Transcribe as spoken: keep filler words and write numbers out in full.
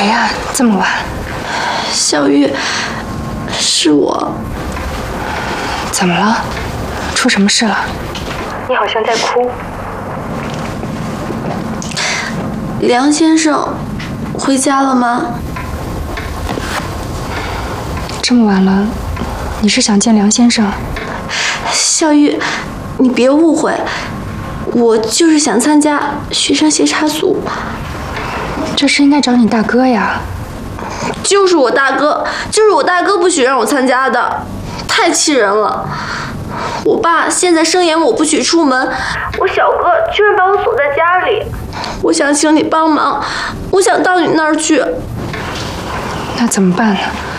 谁呀？这么晚？ 小玉，是我。 怎么了？出什么事了？你好像在哭。 梁先生，回家了吗？ 这么晚了，你是想见梁先生？ 小玉，你别误会，我就是想参加学生协查组。 这事应该找你大哥呀。 就是我大哥，就是我大哥不许让我参加的，太气人了。我爸现在声言我不许出门，我小哥居然把我锁在家里。我想请你帮忙，我想到你那儿去。 那怎么办呢？